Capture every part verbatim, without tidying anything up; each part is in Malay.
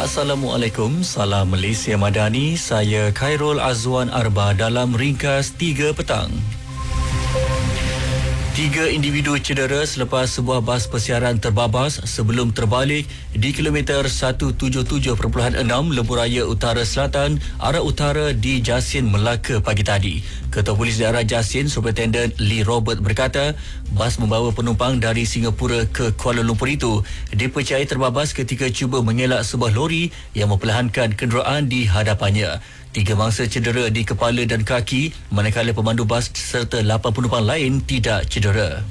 Assalamualaikum, salam Malaysia Madani. Saya Khairul Azwan Arba dalam ringkas tiga petang. Tiga individu cedera selepas sebuah bas persiaran terbabas sebelum terbalik di kilometer seratus tujuh puluh tujuh perpuluhan enam Lebuh Raya Utara Selatan, arah utara di Jasin, Melaka pagi tadi. Ketua Polis Daerah Jasin, Superintendent Lee Robert berkata, bas membawa penumpang dari Singapura ke Kuala Lumpur itu dipercayai terbabas ketika cuba mengelak sebuah lori yang memperlahankan kenderaan di hadapannya. Tiga mangsa cedera di kepala dan kaki, manakala pemandu bas serta lapan penumpang lain tidak cedera.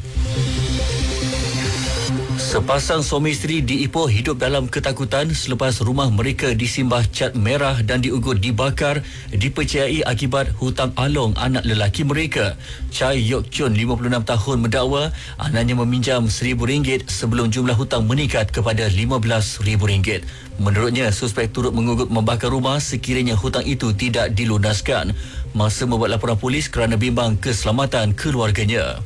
Sepasang suami isteri di Ipoh hidup dalam ketakutan selepas rumah mereka disimbah cat merah dan diugut dibakar, dipercayai akibat hutang along anak lelaki mereka. Chai Yok Chun, lima puluh enam tahun, mendakwa anaknya meminjam seribu ringgit sebelum jumlah hutang meningkat kepada lima belas ribu ringgit. Menurutnya, suspek turut mengugut membakar rumah sekiranya hutang itu tidak dilunaskan. Masa membuat laporan polis kerana bimbang keselamatan keluarganya.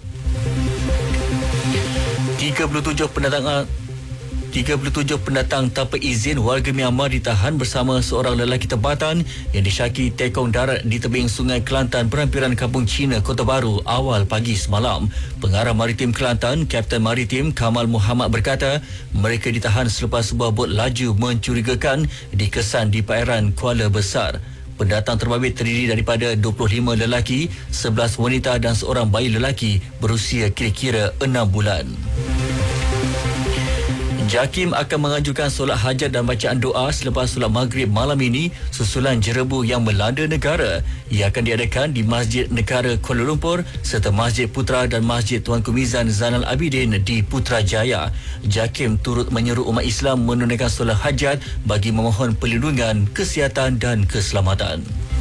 tiga puluh tujuh pendatang tiga puluh tujuh pendatang tanpa izin warga Myanmar ditahan bersama seorang lelaki tempatan yang disyaki tekong darat di tebing Sungai Kelantan, Perampiran Kampung Cina, Kota Baru awal pagi semalam. Pengarah Maritim Kelantan, Kapten Maritim Kamal Muhammad berkata, mereka ditahan selepas sebuah bot laju mencurigakan dikesan di perairan Kuala Besar. Pendatang terbabit terdiri daripada dua puluh lima lelaki, sebelas wanita dan seorang bayi lelaki berusia kira-kira enam bulan. JAKIM akan mengajukan solat hajat dan bacaan doa selepas solat maghrib malam ini susulan jerebu yang melanda negara. Ia akan diadakan di Masjid Negara Kuala Lumpur serta Masjid Putra dan Masjid Tuanku Mizan Zainal Abidin di Putrajaya. JAKIM turut menyeru umat Islam menunaikan solat hajat bagi memohon perlindungan, kesihatan dan keselamatan.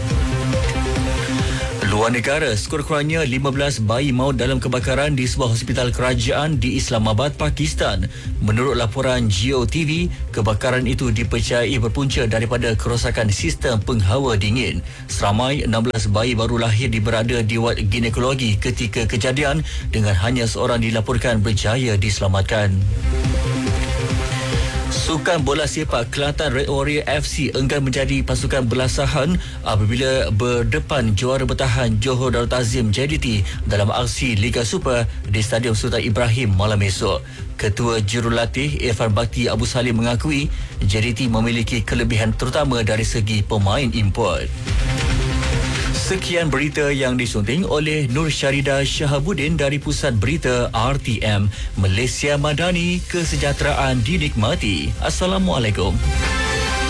Luar negara, sekurang-kurangnya lima belas bayi maut dalam kebakaran di sebuah hospital kerajaan di Islamabad, Pakistan. Menurut laporan Geo T V, kebakaran itu dipercayai berpunca daripada kerosakan sistem penghawa dingin. Seramai enam belas bayi baru lahir diberada di wad ginekologi ketika kejadian dengan hanya seorang dilaporkan berjaya diselamatkan. Sukan bola sepak Kelantan Red Warrior F C enggan menjadi pasukan belasahan apabila berdepan juara bertahan Johor Darul Ta'zim J D T dalam aksi Liga Super di Stadium Sultan Ibrahim malam esok. Ketua Jurulatih Irfan Bakti Abu Salim mengakui J D T memiliki kelebihan terutama dari segi pemain import. Sekian berita yang disunting oleh Nur Syarida Shahabuddin dari Pusat Berita R T M. Malaysia Madani, kesejahteraan dinikmati. Assalamualaikum.